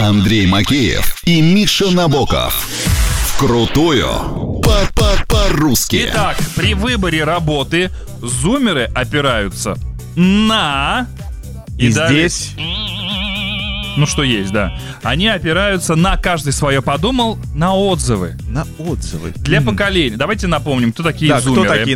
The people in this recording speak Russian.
Андрей Макеев и Миша Набоков. Вкрутую по-русски. Итак, при выборе работы зумеры опираются на... И здесь... Ну, что есть, да. Они опираются на «каждый свое подумал», на отзывы. На отзывы. Для поколений. Давайте напомним, кто такие Да, зумеры. кто такие?